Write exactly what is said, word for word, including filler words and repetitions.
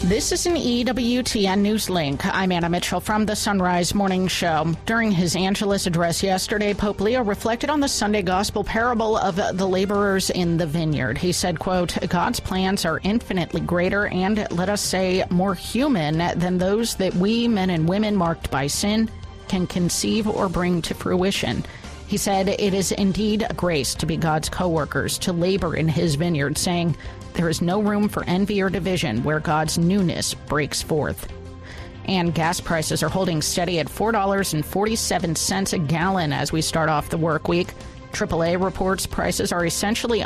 This is an E W T N News Link. I'm Anna Mitchell from the Sunrise Morning Show. During his Angelus address yesterday, Pope Leo reflected on the Sunday gospel parable of the laborers in the vineyard. He said, quote, God's plans are infinitely greater and, let us say, more human than those that we, men and women marked by sin, can conceive or bring to fruition. He said, it is indeed a grace to be God's co-workers, to labor in his vineyard, saying, there is no room for envy or division where God's newness breaks forth. And gas prices are holding steady at four dollars and forty-seven cents a gallon as we start off the work week. triple A reports prices are essentially